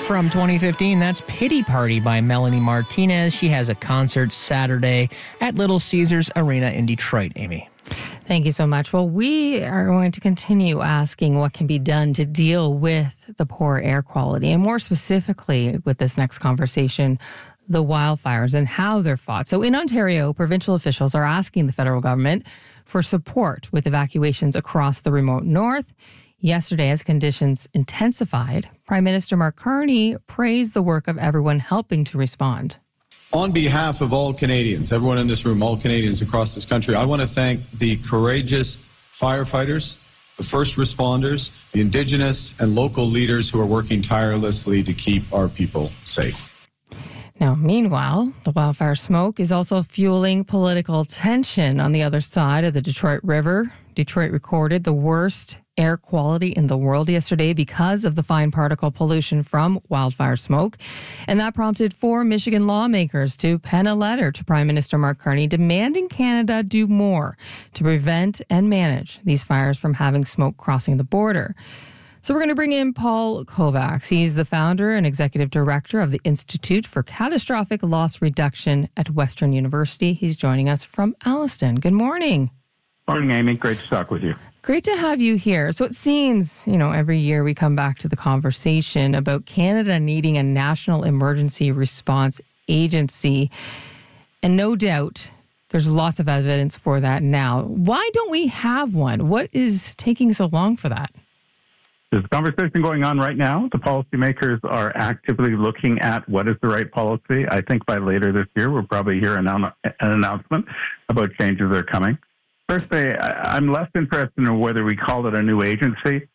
from 2015. That's Pity Party by Melanie Martinez. She has a concert Saturday at Little Caesars Arena in Detroit, Amy. Thank you so much. Well, we are going to continue asking what can be done to deal with the poor air quality, and more specifically with this next conversation, the wildfires and how they're fought. So in Ontario, provincial officials are asking the federal government for support with evacuations across the remote north. Yesterday, as conditions intensified, Prime Minister Mark Carney praised the work of everyone helping to respond. On behalf of all Canadians, everyone in this room, all Canadians across this country, I want to thank the courageous firefighters, the first responders, the Indigenous and local leaders who are working tirelessly to keep our people safe. Now, meanwhile, the wildfire smoke is also fueling political tension on the other side of the Detroit River. Detroit recorded the worst air quality in the world yesterday because of the fine particle pollution from wildfire smoke. And that prompted 4 Michigan lawmakers to pen a letter to Prime Minister Mark Carney demanding Canada do more to prevent and manage these fires from having smoke crossing the border. So we're going to bring in Paul Kovacs. He's the founder and executive director of the Institute for Catastrophic Loss Reduction at Western University. He's joining us from Alliston. Good morning. Morning, Amy. Great to talk with you. Great to have you here. So it seems, every year we come back to the conversation about Canada needing a national emergency response agency. And no doubt there's lots of evidence for that now. Why don't we have one? What is taking so long for that? There's a conversation going on right now. The policymakers are actively looking at what is the right policy. I think by later this year, we'll probably hear an announcement about changes that are coming. Firstly, I'm less interested in whether we call it a new agency.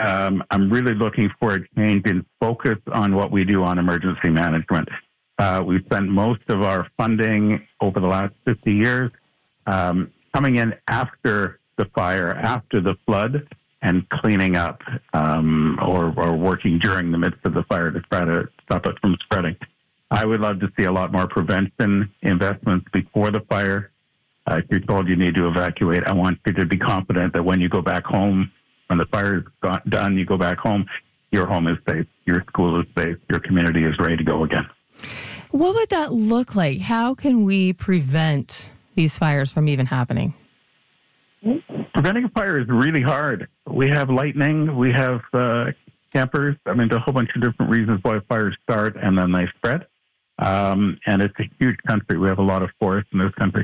I'm really looking for a change in focus on what we do on emergency management. We've spent most of our funding over the last 50 years coming in after the fire, after the flood, and cleaning up or working during the midst of the fire to try to stop it from spreading. I would love to see a lot more prevention investments before the fire. If you're told you need to evacuate, I want you to be confident that when you go back home, when the fire is done, you go back home, your home is safe, your school is safe, your community is ready to go again. What would that look like? How can we prevent these fires from even happening? Preventing a fire is really hard. We have lightning, we have campers. There's a whole bunch of different reasons why fires start and then they spread. And it's a huge country. We have a lot of forests in this country.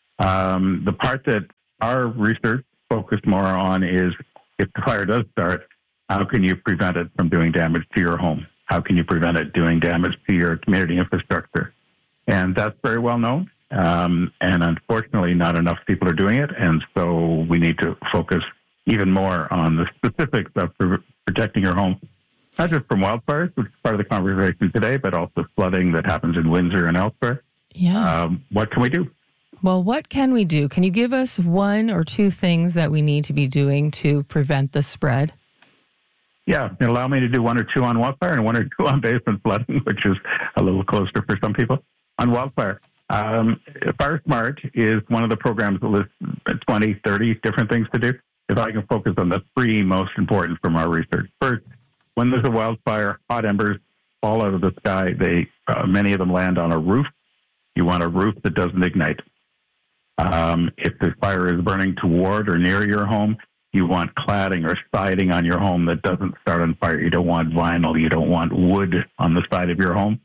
The part that our research focused more on is if the fire does start, how can you prevent it from doing damage to your home? How can you prevent it doing damage to your community infrastructure? And that's very well known. And unfortunately, not enough people are doing it. And so we need to focus even more on the specifics of protecting your home, not just from wildfires, which is part of the conversation today, but also flooding that happens in Windsor and elsewhere. Yeah. What can we do? Well, what can we do? Can you give us 1 or 2 things that we need to be doing to prevent the spread? Yeah, allow me to do 1 or 2 on wildfire and 1 or 2 on basement flooding, which is a little closer for some people. On wildfire, Fire Smart is one of the programs that lists 20, 30 different things to do. If I can focus on the 3 most important from our research. First, when there's a wildfire, hot embers fall out of the sky. Many of them land on a roof. You want a roof that doesn't ignite. If the fire is burning toward or near your home, you want cladding or siding on your home that doesn't start on fire. You don't want vinyl. You don't want wood on the side of your home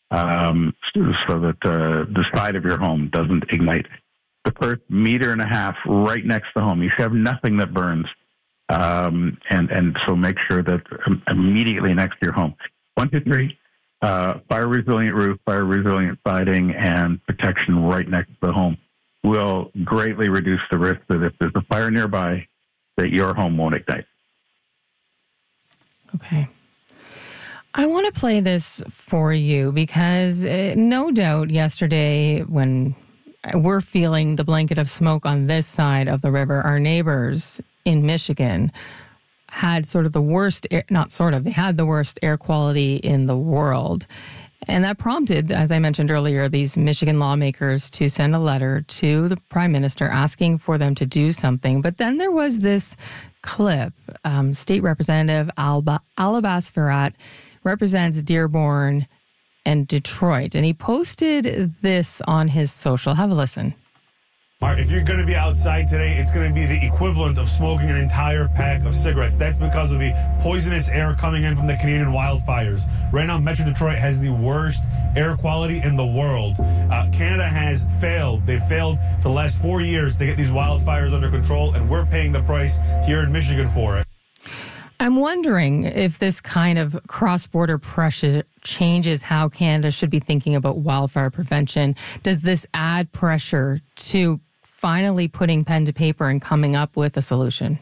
so that the side of your home doesn't ignite. The first 1.5 meters right next to the home, you should have nothing that burns. And so make sure that immediately next to your home. 1, 2, 3, fire-resilient roof, fire-resilient siding, and protection right next to the home will greatly reduce the risk that if there's a fire nearby, that your home won't ignite. Okay. I want to play this for you because no doubt yesterday when we're feeling the blanket of smoke on this side of the river, our neighbors in Michigan had sort of the worst, they had the worst air quality in the world. And that prompted, as I mentioned earlier, these Michigan lawmakers to send a letter to the Prime Minister asking for them to do something. But then there was this clip. State Representative Alba Sferat represents Dearborn and Detroit, and he posted this on his social. Have a listen. If you're going to be outside today, it's going to be the equivalent of smoking an entire pack of cigarettes. That's because of the poisonous air coming in from the Canadian wildfires. Right now, Metro Detroit has the worst air quality in the world. Canada has failed. They've failed for the last 4 years to get these wildfires under control, and we're paying the price here in Michigan for it. I'm wondering if this kind of cross-border pressure changes how Canada should be thinking about wildfire prevention. Does this add pressure to finally putting pen to paper and coming up with a solution?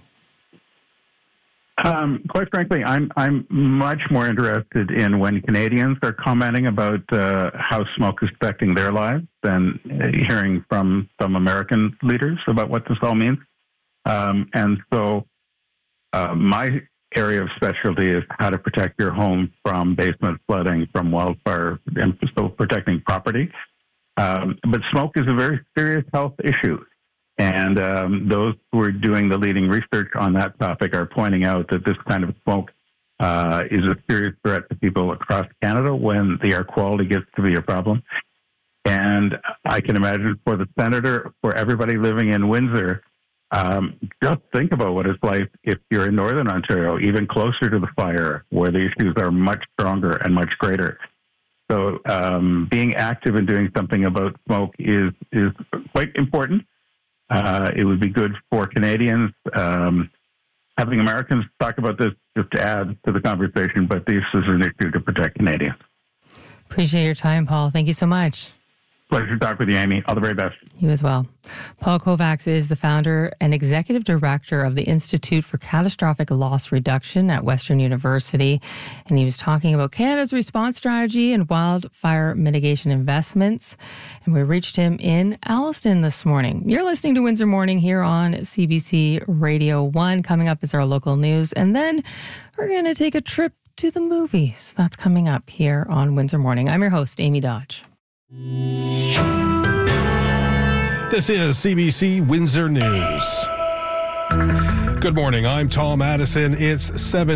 Quite frankly, I'm much more interested in when Canadians are commenting about how smoke is affecting their lives than hearing from some American leaders about what this all means. And so my area of specialty is how to protect your home from basement flooding, from wildfire, and so protecting property. But smoke is a very serious health issue. And those who are doing the leading research on that topic are pointing out that this kind of smoke is a serious threat to people across Canada when the air quality gets to be a problem. And I can imagine for the senator, for everybody living in Windsor, just think about what it's like if you're in Northern Ontario, even closer to the fire, where the issues are much stronger and much greater. So being active and doing something about smoke is quite important. It would be good for Canadians. Having Americans talk about this just to add to the conversation, but this is an issue to protect Canadians. Appreciate your time, Paul. Thank you so much. Pleasure to talk with you, Amy. All the very best. You as well. Paul Kovacs is the founder and executive director of the Institute for Catastrophic Loss Reduction at Western University. And he was talking about Canada's response strategy and wildfire mitigation investments. And we reached him in Alliston this morning. You're listening to Windsor Morning here on CBC Radio 1. Coming up is our local news. And then we're going to take a trip to the movies. That's coming up here on Windsor Morning. I'm your host, Amy Dodge. This is CBC Windsor News. Good morning. I'm Tom Addison. It's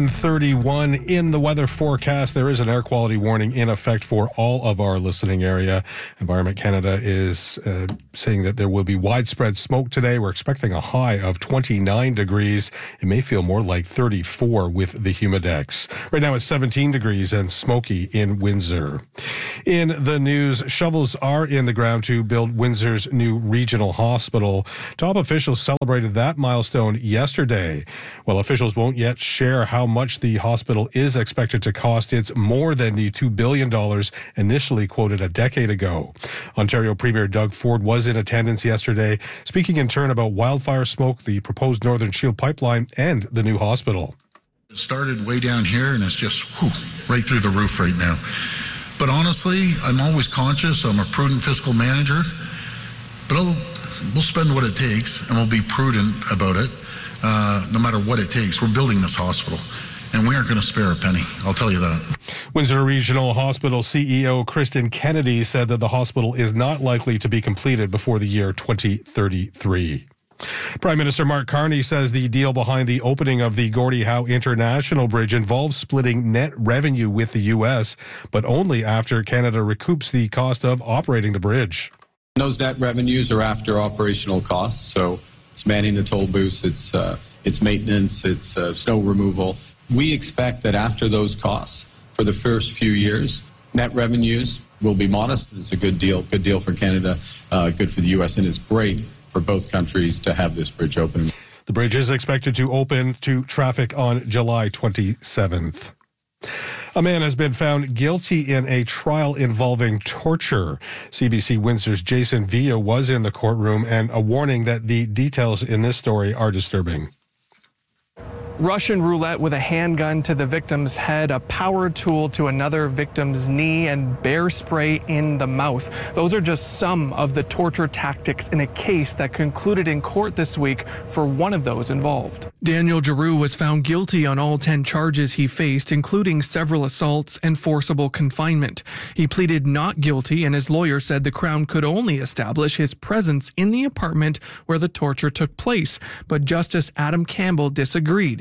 7:31 in the weather forecast. There is an air quality warning in effect for all of our listening area. Environment Canada is saying that there will be widespread smoke today. We're expecting a high of 29 degrees. It may feel more like 34 with the humidex. Right now it's 17 degrees and smoky in Windsor. In the news, shovels are in the ground to build Windsor's new regional hospital. Top officials celebrated that milestone yesterday. While officials won't yet share how much the hospital is expected to cost, it's more than the $2 billion initially quoted a decade ago. Ontario Premier Doug Ford was in attendance yesterday, speaking in turn about wildfire smoke, the proposed Northern Shield pipeline, and the new hospital. It started way down here, and it's just right through the roof right now. But honestly, I'm always conscious. I'm a prudent fiscal manager, but we'll spend what it takes, and we'll be prudent about it. No matter what it takes. We're building this hospital, and we aren't going to spare a penny. I'll tell you that. Windsor Regional Hospital CEO Kristen Kennedy said that the hospital is not likely to be completed before the year 2033. Prime Minister Mark Carney says the deal behind the opening of the Gordie Howe International Bridge involves splitting net revenue with the U.S., but only after Canada recoups the cost of operating the bridge. Those net revenues are after operational costs, so it's manning the toll booths, it's maintenance, it's snow removal. We expect that after those costs, for the first few years, net revenues will be modest. It's a good deal for Canada, good for the U.S., and it's great for both countries to have this bridge open. The bridge is expected to open to traffic on July 27th. A man has been found guilty in a trial involving torture. CBC Windsor's Jason Villa was in the courtroom, and a warning that the details in this story are disturbing. Russian roulette with a handgun to the victim's head, a power tool to another victim's knee, and bear spray in the mouth. Those are just some of the torture tactics in a case that concluded in court this week for one of those involved. Daniel Giroux was found guilty on all 10 charges he faced, including several assaults and forcible confinement. He pleaded not guilty, and his lawyer said the Crown could only establish his presence in the apartment where the torture took place. But Justice Adam Campbell disagreed.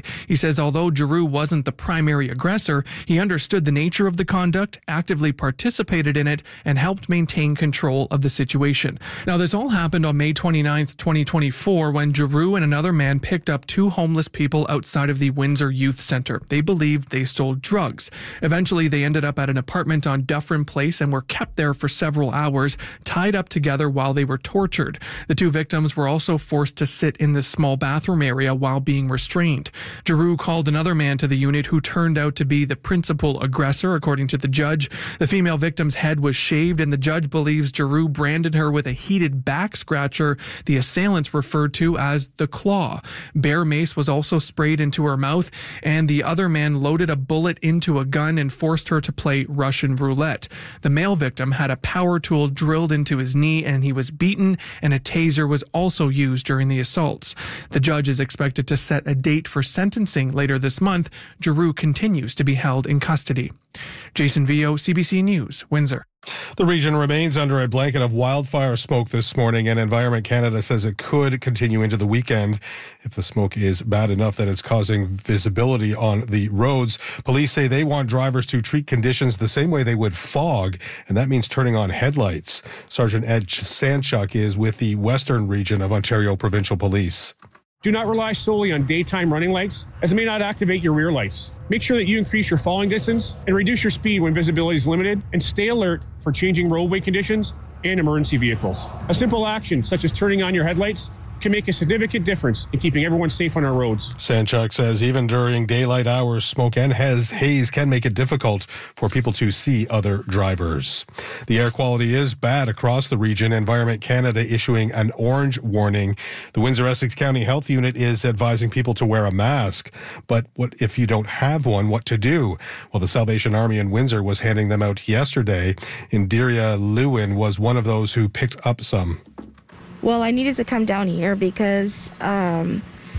He says although Giroux wasn't the primary aggressor, he understood the nature of the conduct, actively participated in it, and helped maintain control of the situation. Now, this all happened on May 29th, 2024, when Giroux and another man picked up two homeless people outside of the Windsor Youth Centre. They believed they stole drugs. Eventually, they ended up at an apartment on Dufferin Place and were kept there for several hours, tied up together while they were tortured. The two victims were also forced to sit in the small bathroom area while being restrained. Giroux called another man to the unit who turned out to be the principal aggressor, according to the judge. The female victim's head was shaved, and the judge believes Giroux branded her with a heated back scratcher the assailants referred to as the claw. Bear mace was also sprayed into her mouth, and the other man loaded a bullet into a gun and forced her to play Russian roulette. The male victim had a power tool drilled into his knee, and he was beaten, and a taser was also used during the assaults. The judge is expected to set a date for sentencing later this month. Giroux continues to be held in custody. Jason Vio, CBC News, Windsor. The region remains under a blanket of wildfire smoke this morning, and Environment Canada says it could continue into the weekend if the smoke is bad enough that it's causing visibility on the roads. Police say they want drivers to treat conditions the same way they would fog, and that means turning on headlights. Sergeant Ed Sanchuk is with the Western Region of Ontario Provincial Police. Do not rely solely on daytime running lights, as it may not activate your rear lights. Make sure that you increase your following distance and reduce your speed when visibility is limited, and stay alert for changing roadway conditions and emergency vehicles. A simple action, such as turning on your headlights, can make a significant difference in keeping everyone safe on our roads. Sanchuk says even during daylight hours, smoke and haze can make it difficult for people to see other drivers. The air quality is bad across the region. Environment Canada issuing an orange warning. The Windsor-Essex County Health Unit is advising people to wear a mask. But what if you don't have one, what to do? Well, the Salvation Army in Windsor was handing them out yesterday. Indiria Lewin was one of those who picked up some. Well, I needed to come down here because I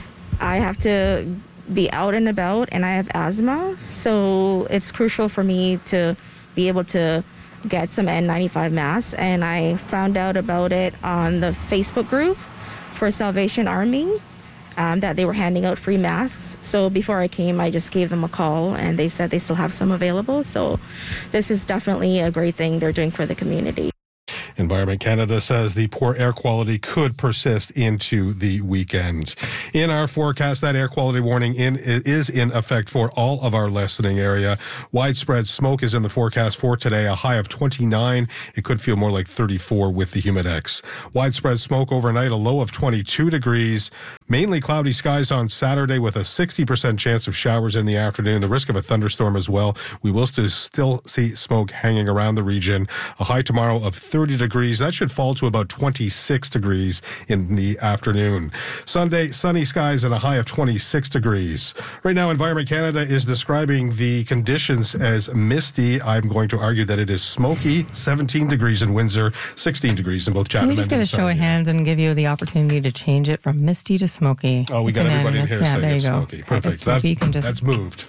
have to be out and about, and I have asthma. So it's crucial for me to be able to get some N95 masks. And I found out about it on the Facebook group for Salvation Army, that they were handing out free masks. So before I came, I just gave them a call, and they said they still have some available. So this is definitely a great thing they're doing for the community. Environment Canada says the poor air quality could persist into the weekend. In our forecast, that air quality warning is in effect for all of our listening area. Widespread smoke is in the forecast for today, a high of 29. It could feel more like 34 with the Humidex. Widespread smoke overnight, a low of 22 degrees. Mainly cloudy skies on Saturday with a 60% chance of showers in the afternoon. The risk of a thunderstorm as well. We will still see smoke hanging around the region. A high tomorrow of 30 degrees. That should fall to about 26 degrees in the afternoon. Sunday, sunny skies and a high of 26 degrees. Right now, Environment Canada is describing the conditions as misty. I'm going to argue that it is smoky. 17 degrees in Windsor, 16 degrees in both Chatham and Can we just get a show of hands and give you the opportunity to change it from misty to smoky? Oh, we got everybody in here saying it's smoky. Perfect. That's moved.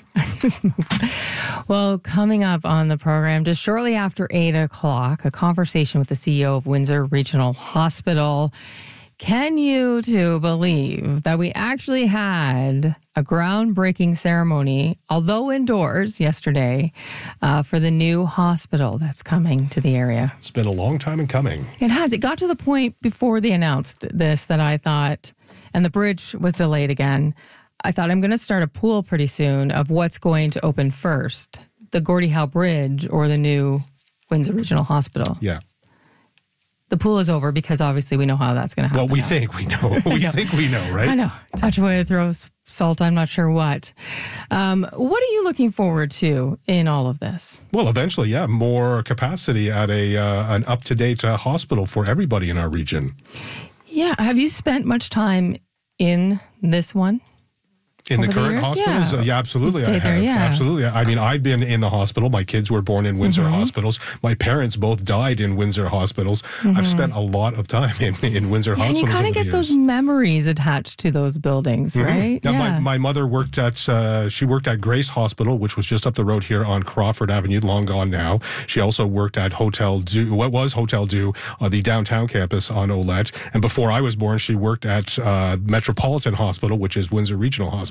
Well, coming up on the program, just shortly after 8 o'clock, a conversation with the CEO of Windsor Regional Hospital. Can you two believe that we actually had a groundbreaking ceremony, although indoors, yesterday, for the new hospital that's coming to the area? It's been a long time in coming. It has. It got to the point before they announced this that I thought, and the bridge was delayed again, I thought I'm going to start a pool pretty soon of what's going to open first, the Gordie Howe Bridge or the new Windsor Regional Hospital. Yeah. The pool is over because obviously we know how that's going to happen. Well, we think we know. We think we know, right? I know. Touch wood, throw salt, I'm not sure what. What are you looking forward to in all of this? Well, eventually, yeah, more capacity at an up-to-date hospital for everybody in our region. Yeah. Have you spent much time in this one? In the current hospitals? Yeah, absolutely. I have. There, yeah. Absolutely. I mean, I've been in the hospital. My kids were born in Windsor hospitals. My parents both died in Windsor hospitals. I've spent a lot of time in Windsor hospitals. And you kind of get those memories attached to those buildings, right? Now, my mother worked at Grace Hospital, which was just up the road here on Crawford Avenue, long gone now. She also worked at Hotel Dieu, what was Hotel Dieu, the downtown campus on Olette. And before I was born, she worked at Metropolitan Hospital, which is Windsor Regional Hospital.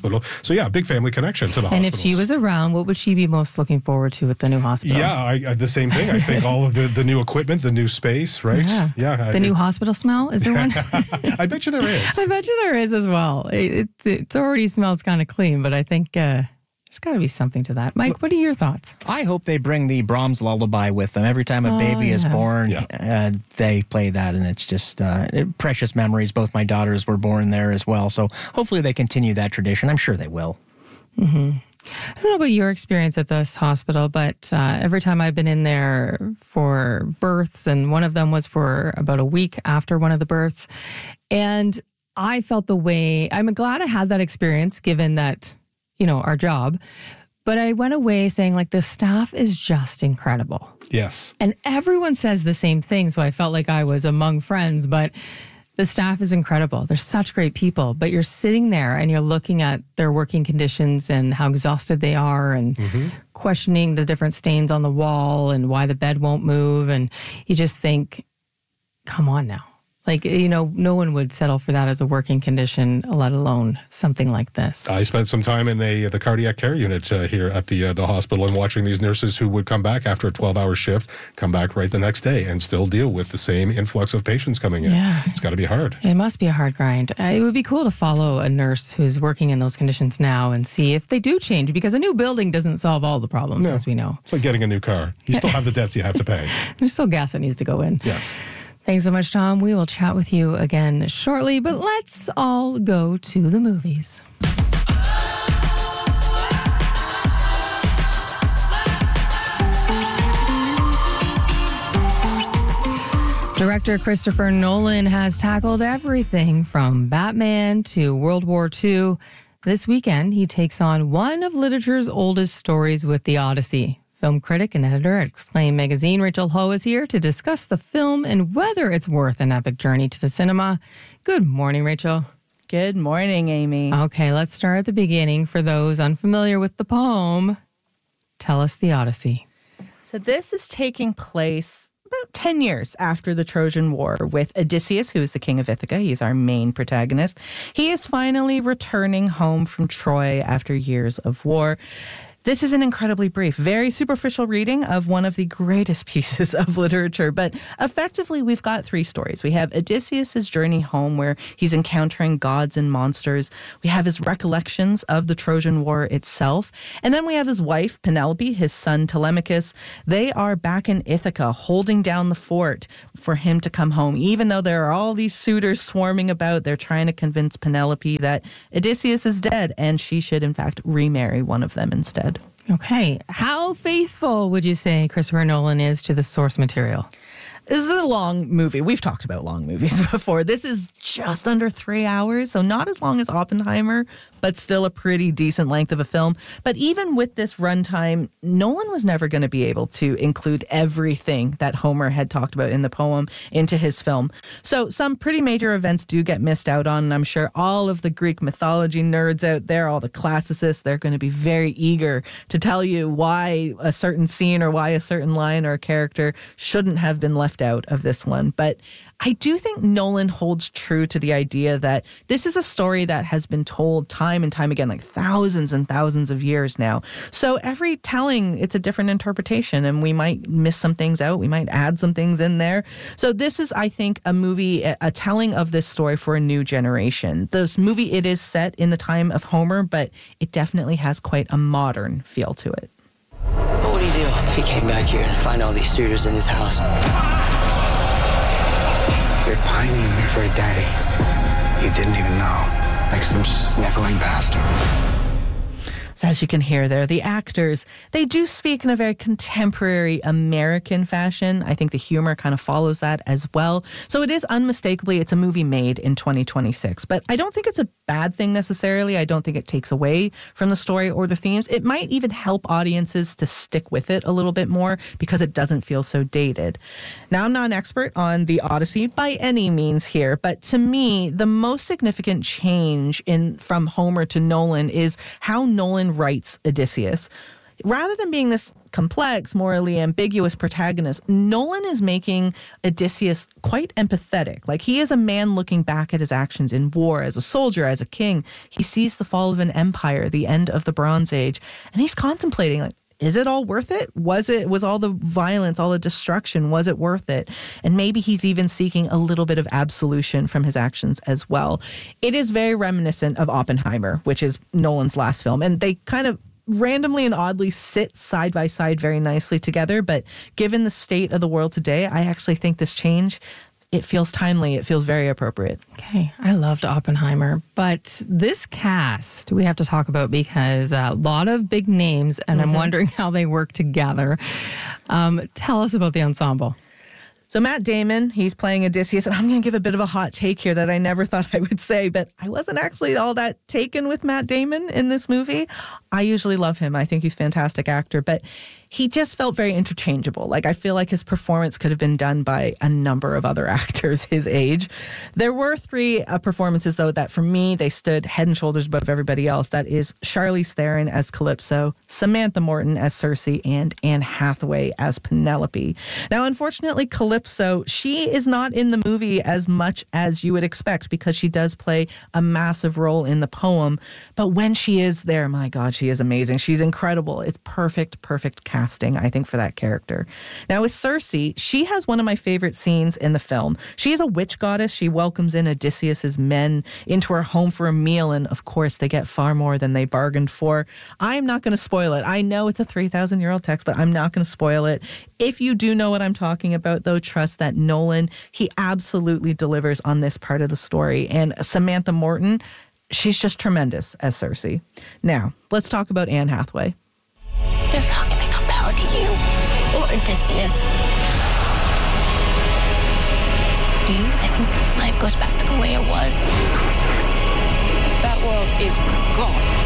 hospital. So yeah, big family connection to the hospital. And if she was around, what would she be most looking forward to at the new hospital? Yeah, I the same thing. I think all of the new equipment, the new space, right? Yeah. The new hospital smell, is there one? I bet you there is. I bet you there is as well. It already smells kind of clean, but I think there's got to be something to that. Mike, what are your thoughts? I hope they bring the Brahms lullaby with them. Every time a baby is born, they play that, and it's just precious memories. Both my daughters were born there as well, so hopefully they continue that tradition. I'm sure they will. Mm-hmm. I don't know about your experience at this hospital, but every time I've been in there for births, and one of them was for about a week after one of the births, and I felt the way, I'm glad I had that experience given that, our job, but I went away saying like the staff is just incredible. Yes. And everyone says the same thing, so I felt like I was among friends, but the staff is incredible. They're such great people, but you're sitting there and you're looking at their working conditions and how exhausted they are and questioning the different stains on the wall and why the bed won't move. And you just think, come on now. Like, no one would settle for that as a working condition, let alone something like this. I spent some time in the cardiac care unit here at the hospital and watching these nurses who would come back after a 12-hour shift, come back right the next day and still deal with the same influx of patients coming in. Yeah. It's got to be hard. It must be a hard grind. It would be cool to follow a nurse who's working in those conditions now and see if they do change, because a new building doesn't solve all the problems, as we know. It's like getting a new car. You still have the debts you have to pay. There's still gas that needs to go in. Yes. Thanks so much, Tom. We will chat with you again shortly, but let's all go to the movies. Director Christopher Nolan has tackled everything from Batman to World War II. This weekend, he takes on one of literature's oldest stories with The Odyssey. Film critic and editor at Exclaim magazine, Rachel Ho, is here to discuss the film and whether it's worth an epic journey to the cinema. Good morning, Rachel. Good morning, Amy. Okay, let's start at the beginning. For those unfamiliar with the poem, tell us The Odyssey. So this is taking place about 10 years after the Trojan War, with Odysseus, who is the king of Ithaca. He's our main protagonist. He is finally returning home from Troy after years of war. This is an incredibly brief, very superficial reading of one of the greatest pieces of literature. But effectively, we've got three stories. We have Odysseus' journey home, where he's encountering gods and monsters. We have his recollections of the Trojan War itself. And then we have his wife, Penelope, his son, Telemachus. They are back in Ithaca, holding down the fort for him to come home. Even though there are all these suitors swarming about, they're trying to convince Penelope that Odysseus is dead and she should, in fact, remarry one of them instead. Okay. How faithful would you say Christopher Nolan is to the source material? This is a long movie. We've talked about long movies before. This is just under 3 hours, so not as long as Oppenheimer, but still a pretty decent length of a film. But even with this runtime, Nolan was never going to be able to include everything that Homer had talked about in the poem into his film. So some pretty major events do get missed out on, and I'm sure all of the Greek mythology nerds out there, all the classicists, they're going to be very eager to tell you why a certain scene or why a certain line or a character shouldn't have been left out of this one. But I do think Nolan holds true to the idea that this is a story that has been told time and time again, like thousands and thousands of years now. So every telling, it's a different interpretation, and we might miss some things out. We might add some things in there. So this is, I think, a movie, a telling of this story for a new generation. This movie, it is set in the time of Homer, but it definitely has quite a modern feel to it. What would he do if he came back here and find all these suitors in his house? They're pining for a daddy you didn't even know, like some sniveling bastard. So as you can hear there, the actors, they do speak in a very contemporary American fashion. I think the humor kind of follows that as well. So it is unmistakably, it's a movie made in 2026. But I don't think it's a bad thing necessarily. I don't think it takes away from the story or the themes. It might even help audiences to stick with it a little bit more because it doesn't feel so dated. Now, I'm not an expert on The Odyssey by any means here, but to me, the most significant change from Homer to Nolan is how Nolan writes Odysseus. rather than being this complex, morally ambiguous protagonist, Nolan is making Odysseus quite empathetic. Like, he is a man looking back at his actions in war, as a soldier, as a king. He sees the fall of an empire, the end of the Bronze Age, and he's contemplating, like, is it all worth it? Was all the violence, all the destruction, was it worth it? And maybe he's even seeking a little bit of absolution from his actions as well. It is very reminiscent of Oppenheimer, which is Nolan's last film. And they kind of randomly and oddly sit side by side very nicely together. But given the state of the world today, I actually think this change, it feels timely. It feels very appropriate. Okay. I loved Oppenheimer, but this cast we have to talk about because a lot of big names, and I'm wondering how they work together. Tell us about the ensemble. So Matt Damon, he's playing Odysseus, and I'm going to give a bit of a hot take here that I never thought I would say, but I wasn't actually all that taken with Matt Damon in this movie. I usually love him. I think he's a fantastic actor, but he just felt very interchangeable. Like, I feel like his performance could have been done by a number of other actors his age. There were three performances, though, that for me, they stood head and shoulders above everybody else. That is Charlize Theron as Calypso, Samantha Morton as Circe, and Anne Hathaway as Penelope. Now, unfortunately, Calypso, she is not in the movie as much as you would expect because she does play a massive role in the poem. But when she is there, my God, she is amazing. She's incredible. It's perfect casting, I think, for that character. Now, with Circe, she has one of my favorite scenes in the film. She is a witch goddess. She welcomes in Odysseus's men into her home for a meal, and of course, they get far more than they bargained for. I'm not going to spoil it. I know it's a 3,000-year-old text, but I'm not going to spoil it. If you do know what I'm talking about, though, trust that Nolan, he absolutely delivers on this part of the story. And Samantha Morton, she's just tremendous as Circe. Now, let's talk about Anne Hathaway. They're not giving up power to you or Odysseus. Do you think life goes back to the way it was? That world is gone.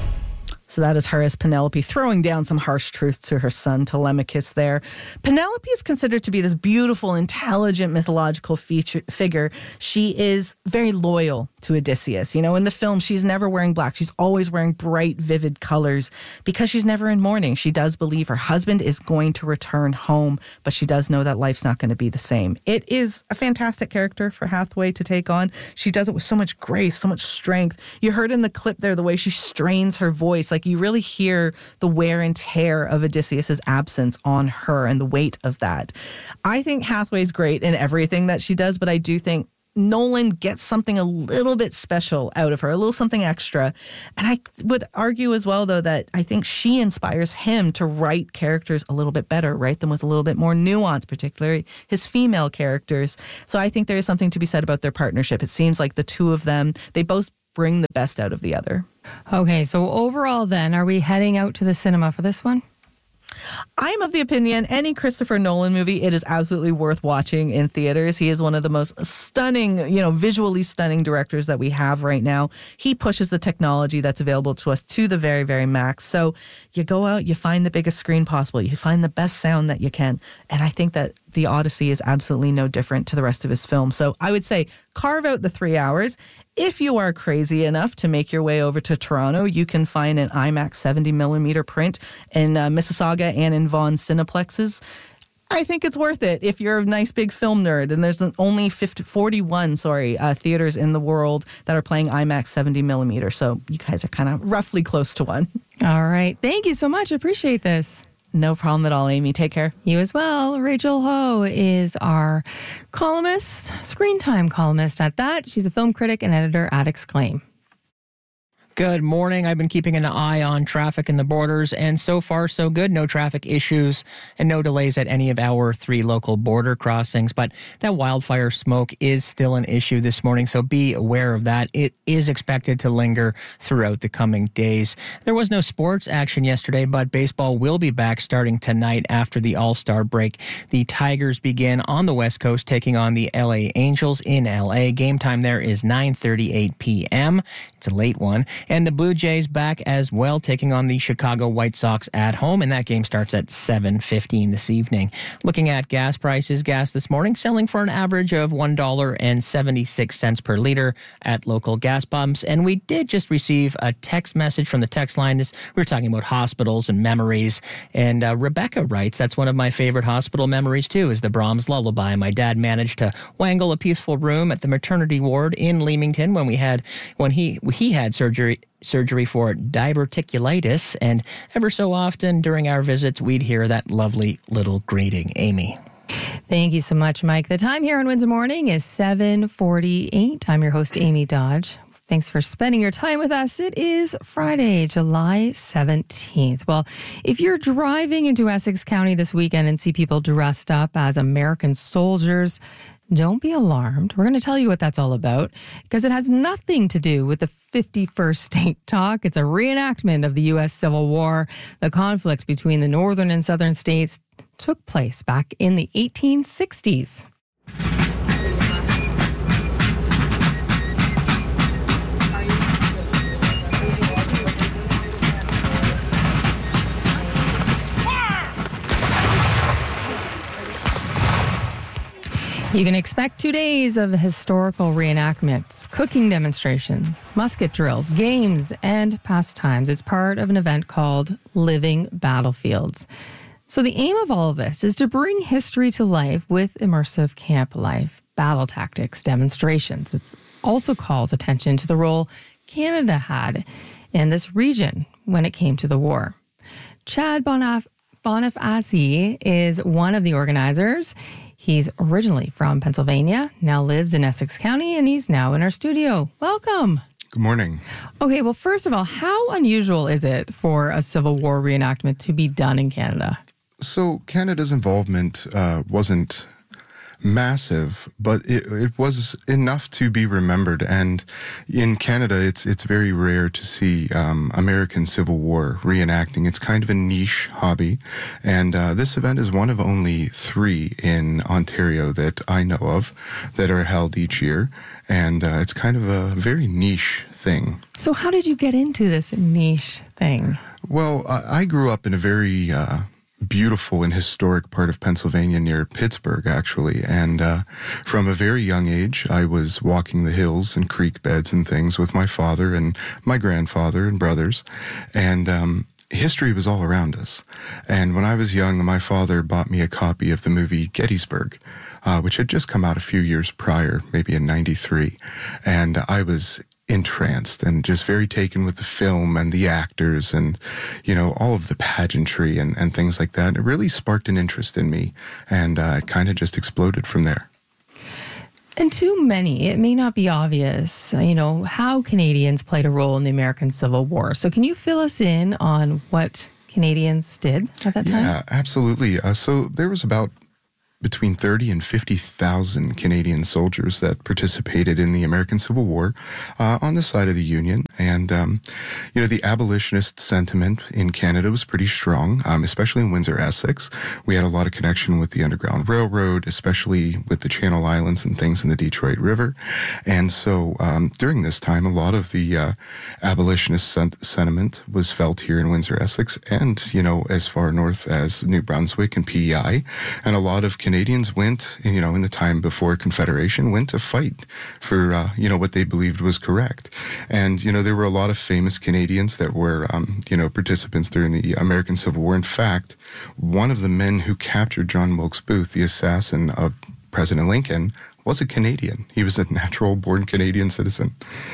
So that is her as Penelope, throwing down some harsh truths to her son Telemachus there. Penelope is considered to be this beautiful, intelligent, mythological figure. She is very loyal to Odysseus. You know, in the film, she's never wearing black. She's always wearing bright, vivid colors because she's never in mourning. She does believe her husband is going to return home, but she does know that life's not going to be the same. It is a fantastic character for Hathaway to take on. She does it with so much grace, so much strength. You heard in the clip there the way she strains her voice. Like, you really hear the wear and tear of Odysseus's absence on her and the weight of that. I think Hathaway's great in everything that she does, but I do think Nolan gets something a little bit special out of her, a little something extra. And I would argue as well, though, that I think she inspires him to write characters a little bit better, write them with a little bit more nuance, particularly his female characters. So I think there is something to be said about their partnership. It seems like the two of them, they both bring the best out of the other. Okay, so overall then, are we heading out to the cinema for this one? I'm of the opinion any Christopher Nolan movie, it is absolutely worth watching in theaters. He is one of the most stunning, visually stunning directors that we have right now. He pushes the technology that's available to us to the very, very max. So you go out, you find the biggest screen possible, you find the best sound that you can. And I think that The Odyssey is absolutely no different to the rest of his film. So I would say carve out the 3 hours. If you are crazy enough to make your way over to Toronto, you can find an IMAX 70mm print in Mississauga and in Vaughan Cineplexes. I think it's worth it if you're a nice big film nerd. And there's only 41 theaters in the world that are playing IMAX 70mm. So you guys are kind of roughly close to one. All right. Thank you so much. Appreciate this. No problem at all, Amy. Take care. You as well. Rachel Ho is our columnist, screen time columnist at that. She's a film critic and editor at Exclaim. Good morning. I've been keeping an eye on traffic in the borders, and so far, so good. No traffic issues and no delays at any of our 3 local border crossings. But that wildfire smoke is still an issue this morning, so be aware of that. It is expected to linger throughout the coming days. There was no sports action yesterday, but baseball will be back starting tonight after the All-Star break. The Tigers begin on the West Coast, taking on the LA Angels in LA. Game time there is 9:38 p.m. It's a late one. And the Blue Jays back as well, taking on the Chicago White Sox at home, and that game starts at 7:15 this evening. Looking at gas prices, gas this morning selling for an average of $1.76 per liter at local gas pumps. And we did just receive a text message from the text line. We were talking about hospitals and memories, and Rebecca writes, that's one of my favorite hospital memories too, is the Brahms Lullaby. My dad managed to wangle a peaceful room at the maternity ward in Leamington when he had surgery for diverticulitis, and ever so often during our visits, we'd hear that lovely little greeting. Amy. Thank you so much, Mike. The time here on Windsor Morning is 7:48. I'm your host, Amy Dodge. Thanks for spending your time with us. It is Friday, July 17th. Well, if you're driving into Essex County this weekend and see people dressed up as American soldiers, don't be alarmed. We're going to tell you what that's all about, because it has nothing to do with the 51st State Talk. It's a reenactment of the U.S. Civil War. The conflict between the northern and southern states took place back in the 1860s. You can expect 2 days of historical reenactments, cooking demonstration, musket drills, games, and pastimes. It's part of an event called Living Battlefields. So the aim of all of this is to bring history to life with immersive camp life, battle tactics, demonstrations. It also calls attention to the role Canada had in this region when it came to the war. Chad Boniface is one of the organizers. He's originally from Pennsylvania, now lives in Essex County, and he's now in our studio. Welcome. Good morning. Okay, well, first of all, how unusual is it for a Civil War reenactment to be done in Canada? So Canada's involvement wasn't massive, but it was enough to be remembered. And in Canada, it's very rare to see American Civil War reenacting. It's kind of a niche hobby. And this event is one of only 3 in Ontario that I know of that are held each year. And it's kind of a very niche thing. So how did you get into this niche thing? Well, I grew up in a very beautiful and historic part of Pennsylvania near Pittsburgh, actually. And from a very young age, I was walking the hills and creek beds and things with my father and my grandfather and brothers. And history was all around us. And when I was young, my father bought me a copy of the movie Gettysburg, which had just come out a few years prior, maybe in 93. And I was entranced and just very taken with the film and the actors and, all of the pageantry and things like that. It really sparked an interest in me, and it kind of just exploded from there. And to many, it may not be obvious, how Canadians played a role in the American Civil War. So can you fill us in on what Canadians did at that time? Yeah, absolutely. So there was about between 30 and 50,000 Canadian soldiers that participated in the American Civil War on the side of the Union. And, the abolitionist sentiment in Canada was pretty strong, especially in Windsor, Essex. We had a lot of connection with the Underground Railroad, especially with the Channel Islands and things in the Detroit River. And so during this time, a lot of the abolitionist sentiment was felt here in Windsor, Essex, and, as far north as New Brunswick and PEI. And a lot of Canadians went, in the time before Confederation, went to fight for, what they believed was correct. And, there were a lot of famous Canadians that were, participants during the American Civil War. In fact, one of the men who captured John Wilkes Booth, the assassin of President Lincoln, was a Canadian. He was a natural-born Canadian citizen.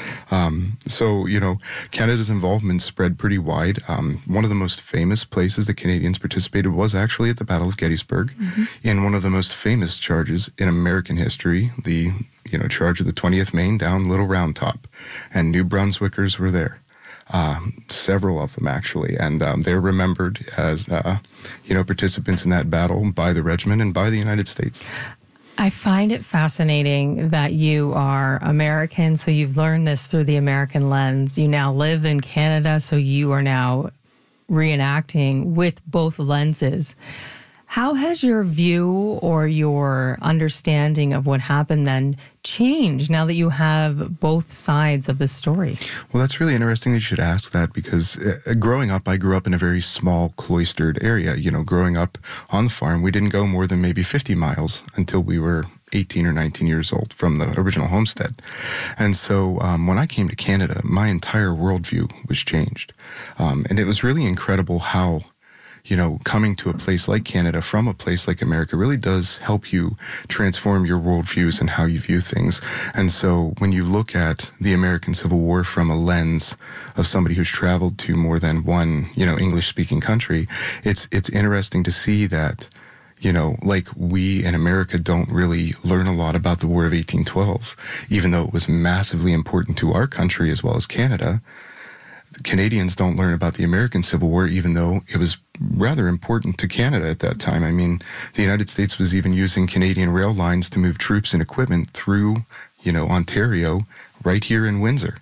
So, Canada's involvement spread pretty wide. One of the most famous places that Canadians participated was actually at the Battle of Gettysburg, in one of the most famous charges in American history, the, charge of the 20th Maine down Little Round Top. And New Brunswickers were there. Several of them, actually. And they're remembered as, participants in that battle by the regiment and by the United States. I find it fascinating that you are American, so you've learned this through the American lens. You now live in Canada, so you are now reenacting with both lenses. How has your view or your understanding of what happened then changed now that you have both sides of the story? Well, that's really interesting that you should ask that, because growing up, I grew up in a very small, cloistered area. You know, growing up on the farm, we didn't go more than maybe 50 miles until we were 18 or 19 years old from the original homestead. And so when I came to Canada, my entire worldview was changed. And it was really incredible how, you know, coming to a place like Canada from a place like America really does help you transform your worldviews and how you view things. And so when you look at the American Civil War from a lens of somebody who's traveled to more than one, you know, English-speaking country, it's interesting to see that, you know, like we in America don't really learn a lot about the War of 1812, even though it was massively important to our country as well as Canada. Canadians don't learn about the American Civil War, even though it was rather important to Canada at that time. I mean, the United States was even using Canadian rail lines to move troops and equipment through, you know, Ontario, right here in Windsor,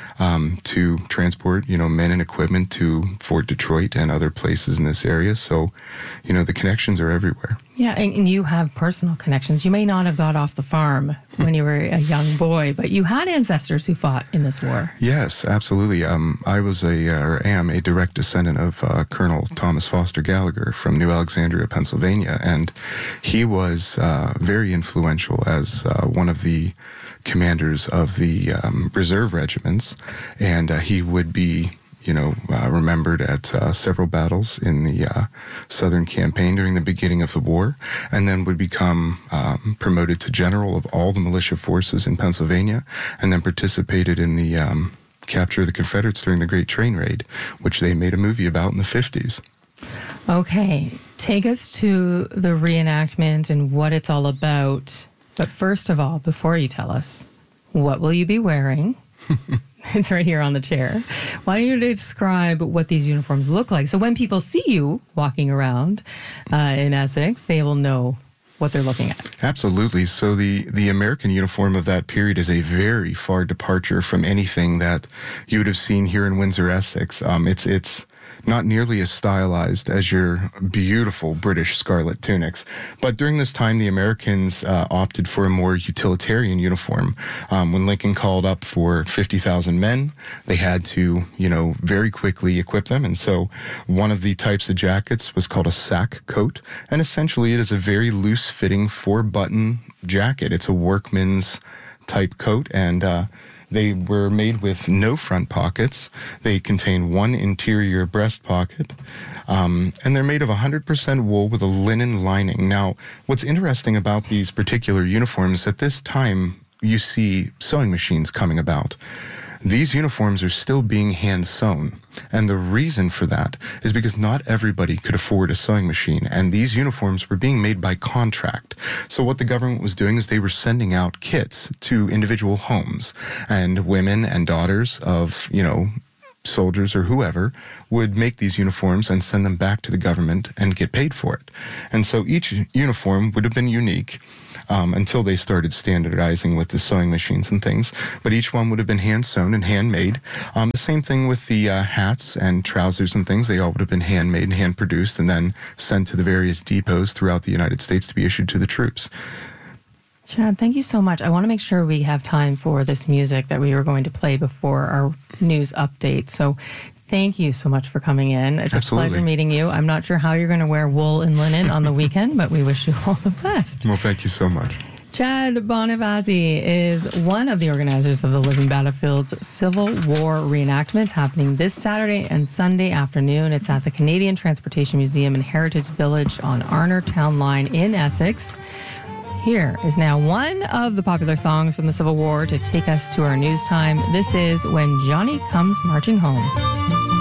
to transport, you know, men and equipment to Fort Detroit and other places in this area. So, you know, the connections are everywhere. Yeah, and you have personal connections. You may not have got off the farm when you were a young boy, but you had ancestors who fought in this war. Yes, absolutely. I was am a direct descendant of Colonel Thomas Foster Gallagher from New Alexandria, Pennsylvania, and he was very influential as one of the commanders of the reserve regiments, and he would be, you know, remembered at several battles in the Southern Campaign during the beginning of the war, and then would become promoted to general of all the militia forces in Pennsylvania, and then participated in the capture of the Confederates during the Great Train Raid, which they made a movie about in the 50s. Okay, take us to the reenactment and what it's all about. But first of all, before you tell us, what will you be wearing? It's right here on the chair. Why don't you describe what these uniforms look like? So when people see you walking around in Essex, they will know what they're looking at. Absolutely. So the American uniform of that period is a very far departure from anything that you would have seen here in Windsor, Essex. It's not nearly as stylized as your beautiful British scarlet tunics. But during this time, the Americans opted for a more utilitarian uniform. When Lincoln called up for 50,000 men, they had to, you know, very quickly equip them. And so one of the types of jackets was called a sack coat. And essentially it is a very loose-fitting 4-button jacket. It's a workman's type coat, and they were made with no front pockets. They contain one interior breast pocket, and they're made of 100% wool with a linen lining. Now, what's interesting about these particular uniforms, at this time, you see sewing machines coming about. These uniforms are still being hand-sewn, and the reason for that is because not everybody could afford a sewing machine, and these uniforms were being made by contract. So what the government was doing is they were sending out kits to individual homes, and women and daughters of, you know, soldiers or whoever would make these uniforms and send them back to the government and get paid for it. And so each uniform would have been unique until they started standardizing with the sewing machines and things. But each one would have been hand-sewn and handmade. The same thing with the hats and trousers and things. They all would have been handmade and hand-produced and then sent to the various depots throughout the United States to be issued to the troops. Chad, thank you so much. I want to make sure we have time for this music that we were going to play before our news update. So thank you so much for coming in. It's Absolutely. a pleasure meeting you. I'm not sure how you're going to wear wool and linen on the weekend, but we wish you all the best. Well, thank you so much. Chad Bonavazzi is one of the organizers of the Living Battlefields Civil War reenactments happening this Saturday and Sunday afternoon. It's at the Canadian Transportation Museum in Heritage Village on Arner Town Line in Essex. Here is now one of the popular songs from the Civil War to take us to our news time. This is When Johnny Comes Marching Home.